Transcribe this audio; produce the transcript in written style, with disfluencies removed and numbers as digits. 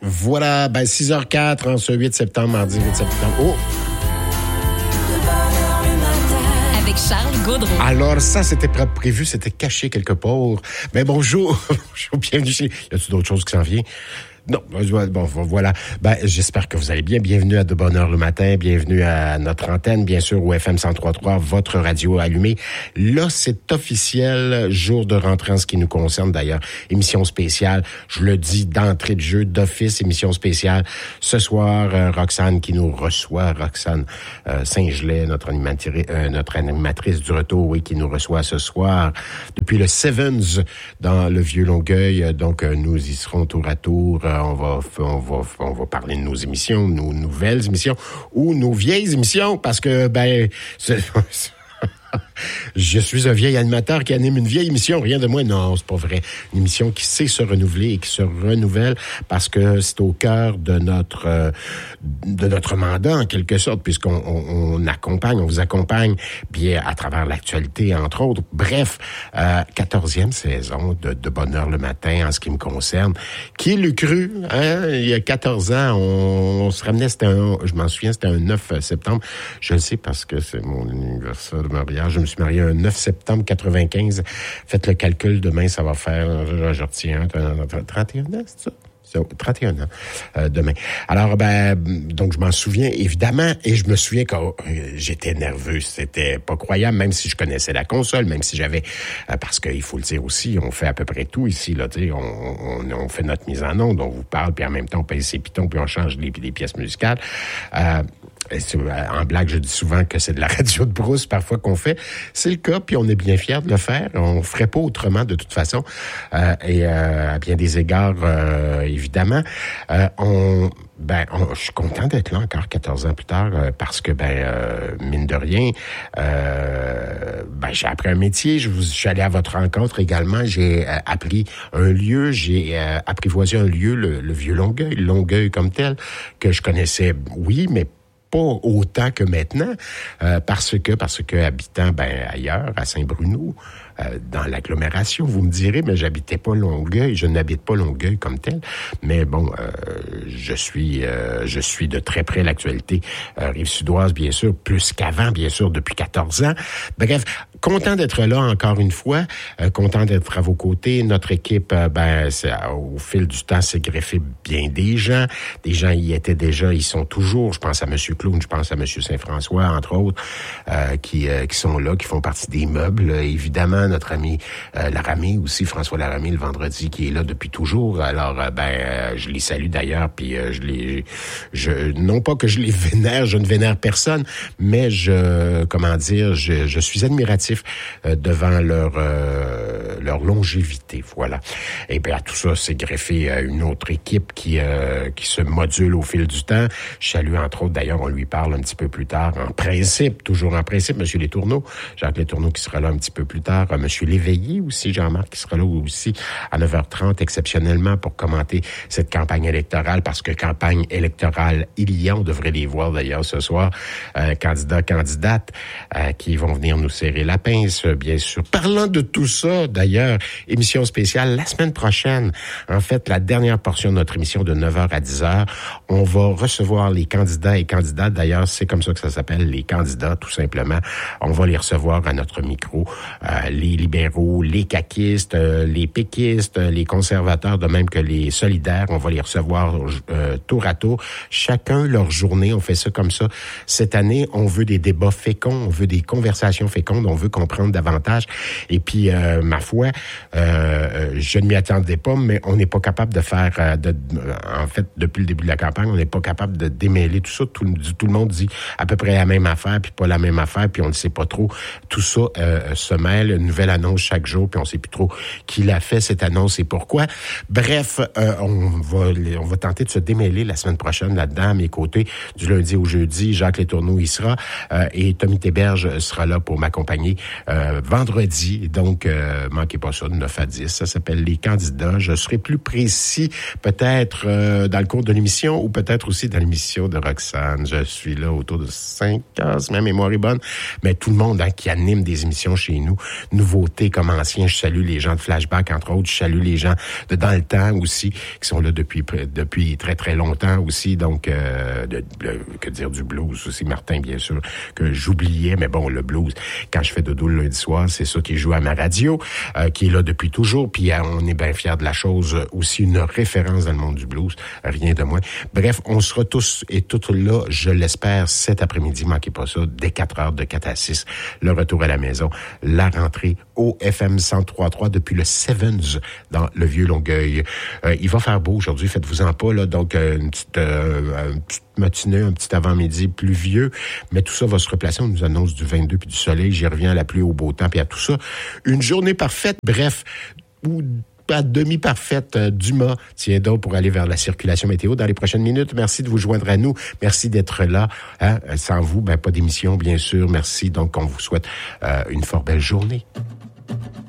Voilà, 6h04 en ce 8 septembre, mardi 8 septembre. Oh! Avec Charles Gaudreau. Alors ça, c'était prévu, c'était caché quelque part. Mais bonjour, bienvenue chez... Y a-t-il d'autres choses qui s'en viennent? Non, bon, voilà. J'espère que vous allez bien. Bienvenue à De Bonne Heure le matin. Bienvenue à notre antenne, bien sûr, au FM 103.3, votre radio allumée. Là, c'est officiel, jour de rentrée en ce qui nous concerne d'ailleurs. Émission spéciale, je le dis d'entrée de jeu, d'office, émission spéciale. Ce soir, Roxane qui nous reçoit, Roxane Saint-Gelais, notre animatrice du retour, oui, qui nous reçoit ce soir depuis le Sevens dans le Vieux-Longueuil. Donc, nous y serons tour à tour. On va parler de nos émissions, nos nouvelles émissions ou nos vieilles émissions parce que, je suis un vieil animateur qui anime une vieille émission, rien de moins. Non, c'est pas vrai. Une émission qui sait se renouveler et qui se renouvelle parce que c'est au cœur de notre mandat, en quelque sorte, puisqu'on on vous accompagne bien à travers l'actualité, entre autres. Bref, 14e saison de Bonne Heure le matin, en ce qui me concerne. Qui l'eût cru, hein? Il y a 14 ans, on se ramenait, je m'en souviens, c'était un 9 septembre. Je le sais parce que c'est mon anniversaire de mariage. Je me suis marié un 9 septembre 95. Faites le calcul, demain, ça va faire, je retiens, 31 ans, c'est ça? 31 ans demain. Alors, donc je m'en souviens évidemment, et je me souviens que j'étais nerveux, c'était pas croyable, même si je connaissais la console, même si j'avais, parce qu'il faut le dire aussi, on fait à peu près tout ici, là, tu sais, on fait notre mise en onde, on vous parle, puis en même temps on pèse ses pitons, puis on change les pièces musicales. En blague, je dis souvent que c'est de la radio de brousse parfois qu'on fait. C'est le cas, puis on est bien fiers de le faire. On ferait pas autrement de toute façon. Et à bien des égards, évidemment, je suis content d'être là encore 14 ans plus tard parce que, mine de rien, j'ai appris un métier. Je suis allé à votre rencontre également. J'ai appris un lieu. J'ai apprivoisé un lieu, le Vieux-Longueuil, Longueuil comme tel, que je connaissais, oui, mais pas autant que maintenant, parce que habitant ailleurs, à Saint-Bruno, dans l'agglomération, vous me direz, mais j'habitais pas Longueuil, je n'habite pas Longueuil comme tel, mais bon, je suis de très près l'actualité rive-sudoise, bien sûr, plus qu'avant, bien sûr, depuis 14 ans. Bref, content d'être là encore une fois, content d'être à vos côtés. Notre équipe, au fil du temps, s'est greffé bien des gens y étaient déjà, ils sont toujours, je pense à M. Clown, je pense à M. Saint-François, entre autres, qui sont là, qui font partie des meubles, évidemment, notre ami Laramie aussi, François Laramie, le vendredi, qui est là depuis toujours. Alors, je les salue d'ailleurs, puis non pas que je les vénère, je ne vénère personne, mais je suis admiratif devant leur longévité, voilà. Et bien, à tout ça, c'est greffé une autre équipe qui se module au fil du temps. Je salue, entre autres, d'ailleurs, on lui parle un petit peu plus tard, toujours en principe, M. Letourneau, Jacques Letourneau qui sera là un petit peu plus tard, M. Léveillé aussi, Jean-Marc, qui sera là aussi à 9h30, exceptionnellement, pour commenter cette campagne électorale, parce que campagne électorale, il y a, on devrait les voir d'ailleurs ce soir, candidates qui vont venir nous serrer la pince, bien sûr. Parlant de tout ça, d'ailleurs, émission spéciale la semaine prochaine, en fait, la dernière portion de notre émission de 9h à 10h, on va recevoir les candidats et candidates, d'ailleurs, c'est comme ça que ça s'appelle, les candidats, tout simplement. On va les recevoir à notre micro, les libéraux, les caquistes, les péquistes, les conservateurs, de même que les solidaires. On va les recevoir tour à tour, chacun leur journée. On fait ça comme ça. Cette année, on veut des débats féconds, on veut des conversations fécondes, on veut comprendre davantage. Et puis, ma foi, je ne m'y attendais pas, mais on n'est pas capable de faire, en fait, depuis le début de la campagne, on n'est pas capable de démêler tout ça. Tout le monde dit à peu près la même affaire, puis pas la même affaire, puis on ne sait pas trop. Tout ça se mêle, une nouvelle annonce chaque jour, puis on ne sait plus trop qui l'a fait, cette annonce, et pourquoi. Bref, on va tenter de se démêler la semaine prochaine là-dedans, à mes côtés, du lundi au jeudi. Jacques Letourneau y sera, et Tommy Théberge sera là pour m'accompagner vendredi. Donc, manquez pas ça, de 9 à 10. Ça s'appelle Les Candidats. Je serai plus précis, peut-être dans le cours de l'émission, ou peut-être aussi dans l'émission de Roxane. Je suis là autour de 5 heures, si ma mémoire est bonne. Mais tout le monde qui anime des émissions chez nous nouveautés comme anciens. Je salue les gens de Flashback, entre autres. Je salue les gens de Dans le temps aussi, qui sont là depuis très, très longtemps aussi. Donc, que dire du blues aussi, Martin, bien sûr, que j'oubliais. Mais bon, le blues, quand je fais dodo le lundi soir, c'est ça qui joue à ma radio, qui est là depuis toujours. Puis on est bien fiers de la chose. Aussi une référence dans le monde du blues, rien de moins. Bref, on sera tous et toutes là, je l'espère, cet après-midi. Manquez pas ça, dès 4 heures, de 4 à 6. Le retour à la maison, la rentrée au FM 103.3 depuis le Sevens dans le Vieux-Longueuil. Il va faire beau aujourd'hui, faites-vous-en pas, là. Donc, une petite matinée, un petit avant-midi pluvieux. Mais tout ça va se replacer. On nous annonce du 22 puis du soleil. J'y reviens à la pluie, au beau temps puis à tout ça. Une journée parfaite, bref, ou à demi-parfaite, Dumas. Tiens donc pour aller vers la circulation météo dans les prochaines minutes. Merci de vous joindre à nous. Merci d'être là. Hein? Sans vous, pas d'émission, bien sûr. Merci. Donc, on vous souhaite une fort belle journée.